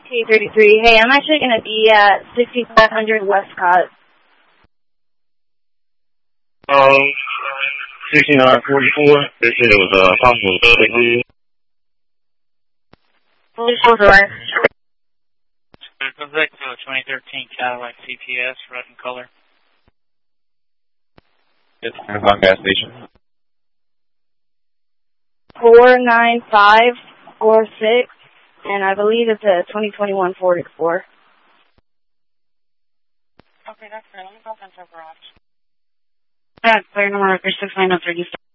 K33. Hey, I'm actually going to be at 6500 Westcott. 6944. They said it was possible to Goes back to a 2013 Cadillac CTS, red in color. It's Amazon gas station. 49546, and I believe it's a 2021 Ford Explorer. Okay, that's fair. Let me go into a garage. Yeah, clear number 69030.